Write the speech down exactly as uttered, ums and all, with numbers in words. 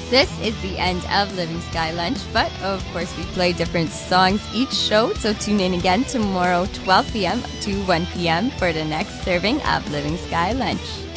This is the end of Living Sky Lunch, but of course we play different songs each show, so tune in again tomorrow twelve p.m. to one p.m. for the next serving of Living Sky Lunch.